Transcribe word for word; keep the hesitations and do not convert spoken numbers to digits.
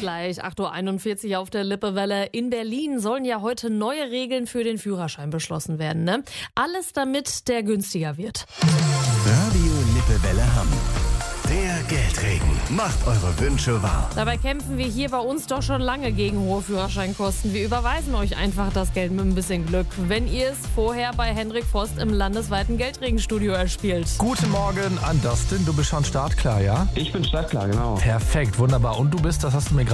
gleich, acht Uhr einundvierzig auf der Lippewelle. In Berlin sollen ja heute neue Regeln für den Führerschein beschlossen werden, ne? Alles damit der günstiger wird. Radio Lippewelle Hamm. Der Geldregen macht eure Wünsche wahr. Dabei kämpfen wir hier bei uns doch schon lange gegen hohe Führerscheinkosten. Wir überweisen euch einfach das Geld mit ein bisschen Glück, wenn ihr es vorher bei Hendrik Vost im landesweiten Geldregenstudio erspielt. Guten Morgen an Dustin, du bist schon startklar, ja? Ich bin startklar, genau. Perfekt, wunderbar. Und du bist, das hast du mir gerade